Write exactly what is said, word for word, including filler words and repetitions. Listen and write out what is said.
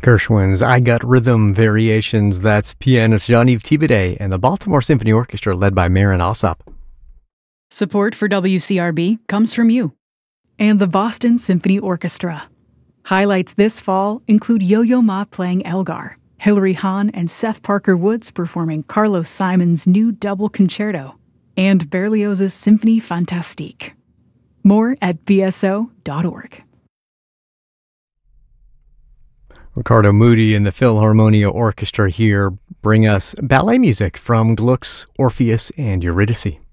Gershwin's I Got Rhythm Variations. That's pianist Jean-Yves Thibaudet and the Baltimore Symphony Orchestra led by Marin Alsop. Support for W C R B comes from you and the Boston Symphony Orchestra. Highlights this fall include Yo-Yo Ma playing Elgar, Hilary Hahn and Seth Parker Woods performing Carlos Simon's new double concerto, and Berlioz's Symphonie Fantastique. More at b s o dot org. Ricardo Muti and the Philharmonia Orchestra here bring us ballet music from Gluck's Orpheus and Eurydice.